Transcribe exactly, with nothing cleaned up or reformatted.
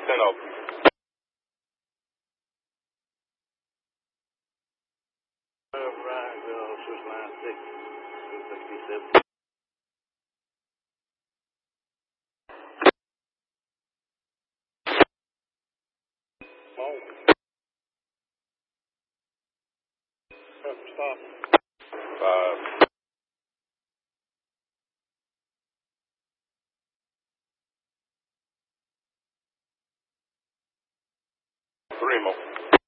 ten open. Right, uh, six nine six, two sixty-seven. Stop. Five. Three more.